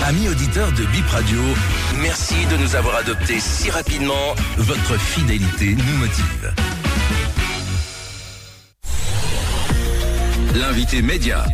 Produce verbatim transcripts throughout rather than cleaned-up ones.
Amis auditeurs de Bip Radio, merci de nous avoir adoptés si rapidement. Votre fidélité nous motive. L'invité média.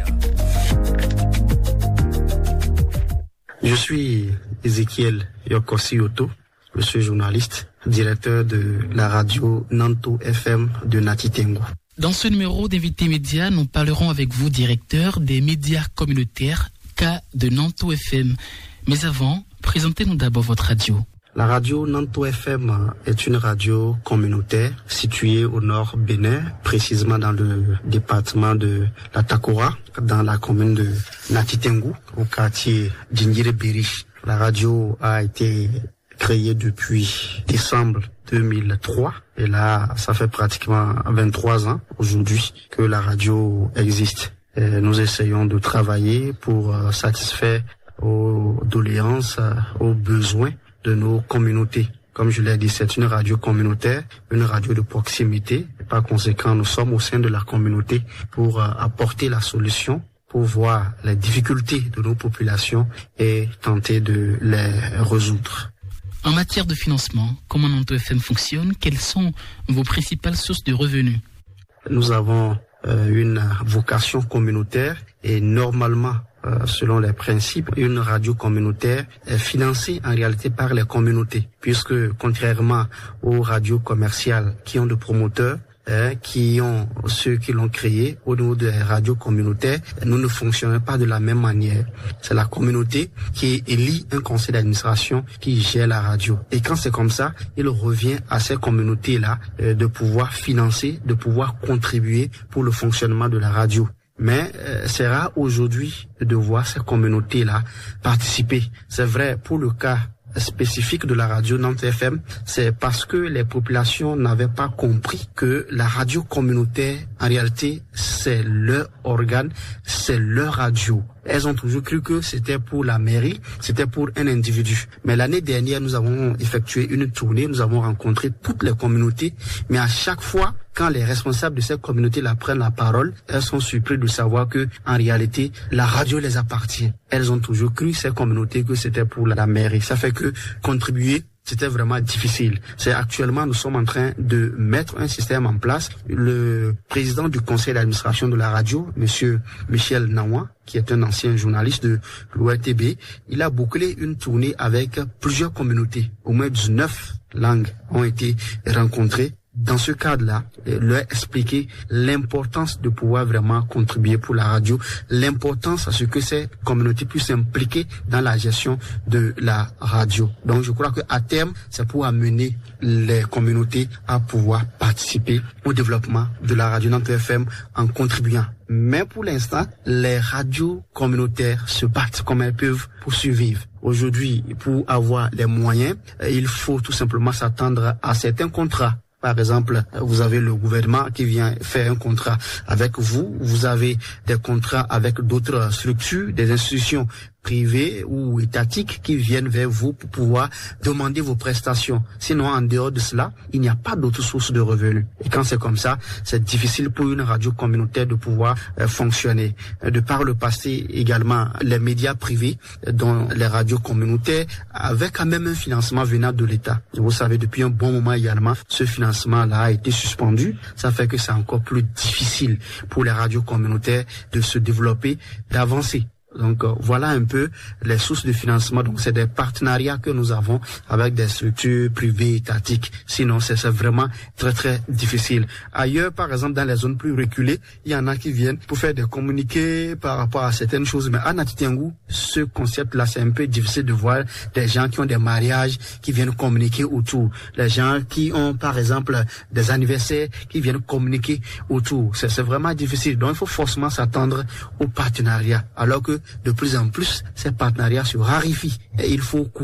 Je suis Ezekiel Yokosi-Oto, je suis journaliste, directeur de la radio Nanto F M de Nati Tengu. Dans ce numéro d'invité média, nous parlerons avec vous, directeur des médias communautaires K de Nanto F M. Mais avant, présentez-nous d'abord votre radio. La radio Nanto F M est une radio communautaire située au nord Bénin, précisément dans le département de la Takora, dans la commune de Nati Tengu, au quartier d'Ingire-Beri. La radio a été créée depuis décembre deux mille trois et là, ça fait pratiquement vingt-trois ans aujourd'hui que la radio existe. Et nous essayons de travailler pour satisfaire aux doléances, aux besoins de nos communautés. Comme je l'ai dit, c'est une radio communautaire, une radio de proximité. Et par conséquent, nous sommes au sein de la communauté pour euh, apporter la solution, pour voir les difficultés de nos populations et tenter de les résoudre. En matière de financement, comment Nanto F M fonctionne? Quelles sont vos principales sources de revenus? Nous avons euh, une vocation communautaire et normalement, Euh, selon les principes, une radio communautaire est financée en réalité par les communautés, puisque contrairement aux radios commerciales qui ont de promoteurs, hein, qui ont ceux qui l'ont créé, au niveau des radios communautaires, nous ne fonctionnons pas de la même manière. C'est la communauté qui élit un conseil d'administration qui gère la radio. Et quand c'est comme ça, il revient à ces communautés-là euh, de pouvoir financer, de pouvoir contribuer pour le fonctionnement de la radio. Mais euh, c'est rare aujourd'hui de voir ces communautés-là participer. C'est vrai pour le cas spécifique de la radio Nanto F M, c'est parce que les populations n'avaient pas compris que la radio communautaire, en réalité, c'est leur organe, c'est leur radio. Elles ont toujours cru que c'était pour la mairie, c'était pour un individu. Mais l'année dernière, nous avons effectué une tournée, nous avons rencontré toutes les communautés, mais à chaque fois, quand les responsables de ces communautés-là prennent la parole, elles sont surprises de savoir que, en réalité, la radio les appartient. Elles ont toujours cru, ces communautés, que c'était pour la mairie. Ça fait que contribuer, c'était vraiment difficile. C'est actuellement, nous sommes en train de mettre un système en place. Le président du conseil d'administration de la radio, monsieur Michel Nawa, qui est un ancien journaliste de l'O R T B, il a bouclé une tournée avec plusieurs communautés. Au moins dix-neuf langues ont été rencontrées. Dans ce cadre-là, leur expliquer l'importance de pouvoir vraiment contribuer pour la radio, l'importance à ce que ces communautés puissent s'impliquer dans la gestion de la radio. Donc je crois qu'à terme, c'est pour amener les communautés à pouvoir participer au développement de la radio Nanto F M en contribuant. Mais pour l'instant, les radios communautaires se battent comme elles peuvent pour survivre. Aujourd'hui, pour avoir les moyens, il faut tout simplement s'attendre à certains contrats. Par exemple, vous avez le gouvernement qui vient faire un contrat avec vous, vous avez des contrats avec d'autres structures, des institutions privées ou étatiques qui viennent vers vous pour pouvoir demander vos prestations. Sinon, en dehors de cela, il n'y a pas d'autre source de revenus. Et quand c'est comme ça, c'est difficile pour une radio communautaire de pouvoir euh, fonctionner. De par le passé également, les médias privés, dont les radios communautaires, avaient quand même un financement venant de l'État. Et vous savez, depuis un bon moment également, ce financement-là a été suspendu. Ça fait que c'est encore plus difficile pour les radios communautaires de se développer, d'avancer. Donc euh, voilà un peu les sources de financement. Donc c'est des partenariats que nous avons avec des structures privées étatiques. Sinon c'est, c'est vraiment très très difficile. Ailleurs, par exemple dans les zones plus reculées, il y en a qui viennent pour faire des communiqués par rapport à certaines choses. Mais à Nati Tengu, ce concept-là, c'est un peu difficile de voir des gens qui ont des mariages qui viennent communiquer autour. Les gens qui ont par exemple des anniversaires qui viennent communiquer autour. C'est, c'est vraiment difficile. Donc il faut forcément s'attendre aux partenariats. Alors que de plus en plus, ces partenariats se raréfient et il faut